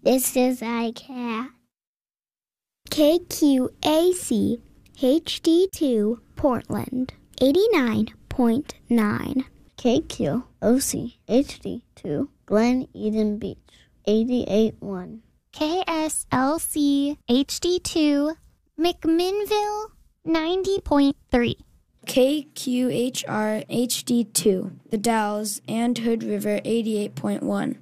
This is ICAT. KQAC HD2 Portland 89.9. KQOC HD2 Glen Eden Beach 88.1. KSLC HD2 McMinnville 90.3. KQHR HD2 The Dalles and Hood River 88.1.